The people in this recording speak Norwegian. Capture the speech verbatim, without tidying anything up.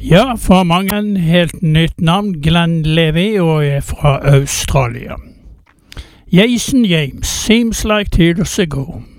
Ja, for mange en helt nytt navn, Glenn Levy, og er fra Australia. Jason James, Seems Like Years Ago.